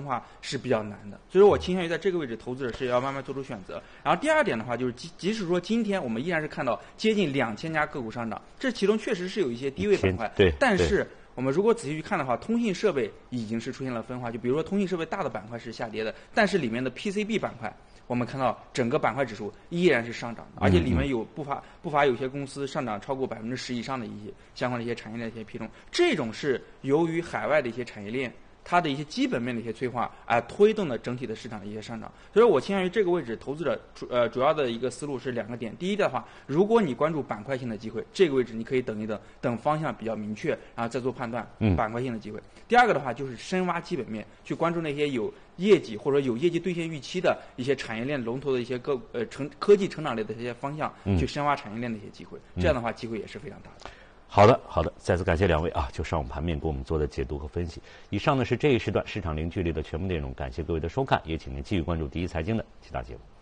话是比较难的。所以说我倾向于在这个位置，投资者是要慢慢做出选择。然后第二点的话，就是即使说今天我们依然是看到接近2000家个股上涨，这其中确实是有一些低位板块， 对， 但是我们如果仔细去看的话，通信设备已经是出现了分化。就比如说通信设备大的板块是下跌的，但是里面的 PCB 板块，我们看到整个板块指数依然是上涨的，而且里面有不乏有些公司上涨超过10%以上的一些相关的一些产业链的一些品种。这种是由于海外的一些产业链它的一些基本面的一些催化，推动了整体的市场的一些上涨。所以我倾向于这个位置，投资者主要的一个思路是2个点。第一的话，如果你关注板块性的机会，这个位置你可以等一等，等方向比较明确，然后再做判断板块性的机会。第二个的话，就是深挖基本面，去关注那些有业绩或者有业绩兑现预期的一些产业链龙头的一些科技成长类的这些方向，去深挖产业链的一些机会。这样的话，机会也是非常大的。 好的，再次感谢2位就上午盘面给我们做的解读和分析。以上呢是这一时段市场零距离的全部内容，感谢各位的收看，也请您继续关注第一财经的其他节目。